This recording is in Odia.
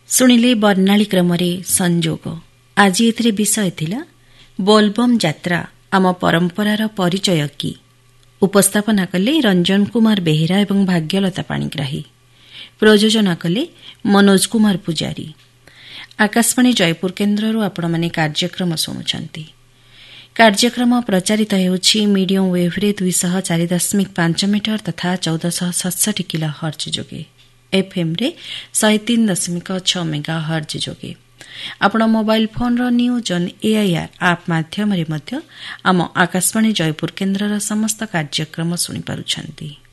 ଶୁଣିଲେ ବର୍ଣ୍ଣାଳୀ କ୍ରମରେ ସଂଯୋଗ। ଆଜି ଏଥିରେ ବିଷୟ ଥିଲା ବୋଲବମ୍ ଯାତ୍ରା ଆମ ପରମ୍ପରାର ପରିଚୟ କି। ଉପସ୍ଥାପନା କଲେ ରଞ୍ଜନ କୁମାର ବେହେରା ଏବଂ ଭାଗ୍ୟଲତା ପାଣିଗ୍ରାହୀ। ପ୍ରଯୋଜନା କଲେ ମନୋଜ କୁମାର ପୂଜାରୀ। ଆକାଶବାଣୀ ଜୟପୁର କେନ୍ଦ୍ରରୁ ଆପଣମାନେ କାର୍ଯ୍ୟକ୍ରମ ଶୁଣୁଛନ୍ତି। କାର୍ଯ୍ୟକ୍ରମ ପ୍ରଚାରିତ ହେଉଛି ମିଡିୟମ ୱେଭ୍ରେ 204.5 ମିଟର ତଥା 1467 କିଲୋ ହର୍ଜ ଯୋଗେ। ଏଫ୍ଏମ୍ରେ 103.6 ମେଗା ହର୍ଜ ଯୋଗେ। ଆପଣ ମୋବାଇଲ ଫୋନ୍ର ନ୍ୟୁଜ୍ ଅନ୍ ଏଆଇଆର୍ ଆପ୍ ମାଧ୍ୟମରେ ମଧ୍ୟ ଆମ ଆକାଶବାଣୀ ଜୟପୁର କେନ୍ଦ୍ରର ସମସ୍ତ କାର୍ଯ୍ୟକ୍ରମ ଶୁଣିପାରୁଛନ୍ତି।